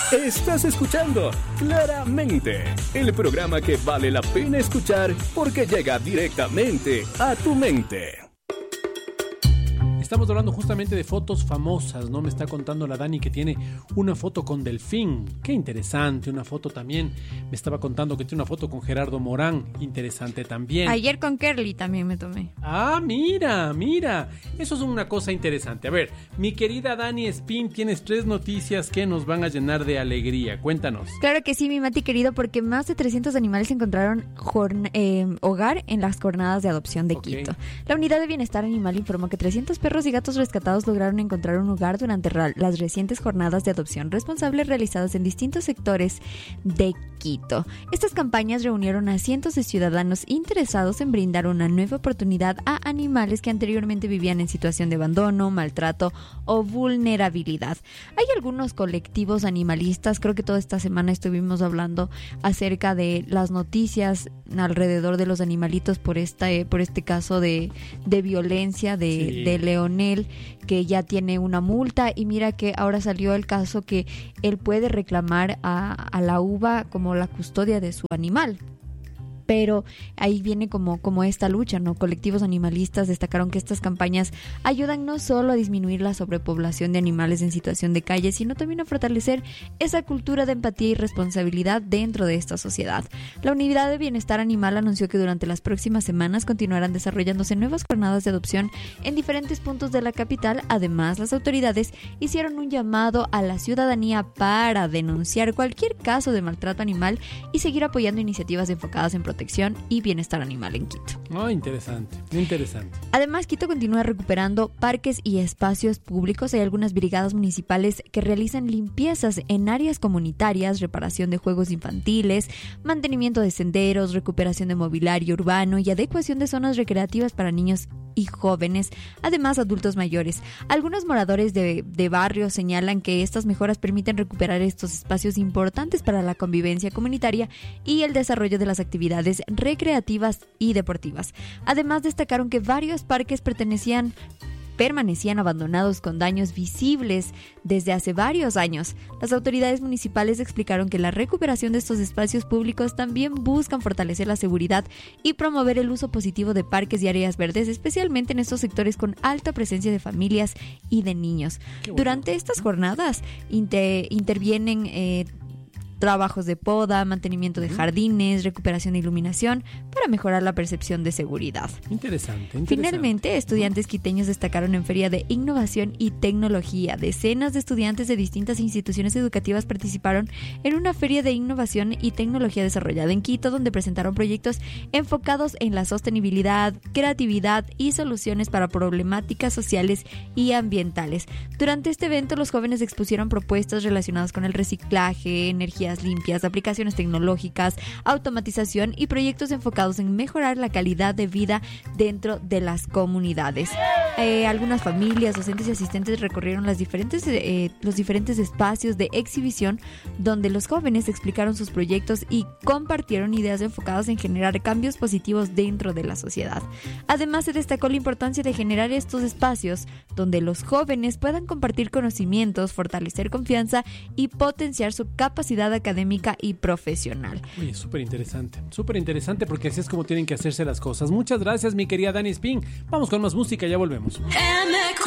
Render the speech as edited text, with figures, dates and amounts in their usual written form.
Estás escuchando Claramente, el programa que vale la pena escuchar porque llega directamente a tu mente. Estamos hablando justamente de fotos famosas, ¿no? Me está contando la Dani que tiene una foto con Delfín. Qué interesante, una foto también. Me estaba contando que tiene una foto con Gerardo Morán. Interesante también. Ayer con Kerly también me tomé. Ah, mira. Eso es una cosa interesante. A ver, mi querida Dani Espín, tienes 3 noticias que nos van a llenar de alegría. Cuéntanos. Claro que sí, mi Mati querido, porque más de 300 animales encontraron hogar en las jornadas de adopción de Quito. La Unidad de Bienestar Animal informó que 300 perros y gatos rescatados lograron encontrar un hogar durante las recientes jornadas de adopción responsables realizadas en distintos sectores de Quito. Estas campañas reunieron a cientos de ciudadanos interesados en brindar una nueva oportunidad a animales que anteriormente vivían en situación de abandono, maltrato o vulnerabilidad. Hay algunos colectivos animalistas, creo que toda esta semana estuvimos hablando acerca de las noticias alrededor de los animalitos por este caso de violencia de Leonel, que ya tiene una multa, y mira que ahora salió el caso que él puede reclamar a la UBA como la custodia de su animal. Pero ahí viene como esta lucha, ¿no? Colectivos animalistas destacaron que estas campañas ayudan no solo a disminuir la sobrepoblación de animales en situación de calle, sino también a fortalecer esa cultura de empatía y responsabilidad dentro de esta sociedad. La Unidad de Bienestar Animal anunció que durante las próximas semanas continuarán desarrollándose nuevas jornadas de adopción en diferentes puntos de la capital. Además, las autoridades hicieron un llamado a la ciudadanía para denunciar cualquier caso de maltrato animal y seguir apoyando iniciativas enfocadas en protección y bienestar animal en Quito. Interesante. Además, Quito continúa recuperando parques y espacios públicos. Hay algunas brigadas municipales que realizan limpiezas en áreas comunitarias, reparación de juegos infantiles, mantenimiento de senderos, recuperación de mobiliario urbano y adecuación de zonas recreativas para niños y jóvenes, además adultos mayores. Algunos moradores de barrios señalan que estas mejoras permiten recuperar estos espacios importantes para la convivencia comunitaria y el desarrollo de las actividades recreativas y deportivas. Además, destacaron que varios parques permanecían abandonados con daños visibles desde hace varios años. Las autoridades municipales explicaron que la recuperación de estos espacios públicos también buscan fortalecer la seguridad y promover el uso positivo de parques y áreas verdes, especialmente en estos sectores con alta presencia de familias y de niños. Durante estas jornadas intervienen trabajos de poda, mantenimiento de jardines, recuperación de iluminación para mejorar la percepción de seguridad. Interesante. Finalmente, estudiantes quiteños destacaron en Feria de Innovación y Tecnología. Decenas de estudiantes de distintas instituciones educativas participaron en una feria de innovación y tecnología desarrollada en Quito, donde presentaron proyectos enfocados en la sostenibilidad, creatividad y soluciones para problemáticas sociales y ambientales. Durante este evento, los jóvenes expusieron propuestas relacionadas con el reciclaje, energías limpias, aplicaciones tecnológicas, automatización y proyectos enfocados en mejorar la calidad de vida dentro de las comunidades. Algunas familias, docentes y asistentes recorrieron los diferentes espacios de exhibición donde los jóvenes explicaron sus proyectos y compartieron ideas enfocadas en generar cambios positivos dentro de la sociedad. Además, se destacó la importancia de generar estos espacios donde los jóvenes puedan compartir conocimientos, fortalecer confianza y potenciar su capacidad académica y profesional. Oye, súper interesante porque así es como tienen que hacerse las cosas. Muchas gracias, mi querida Dani Espín. Vamos con más música, ya volvemos.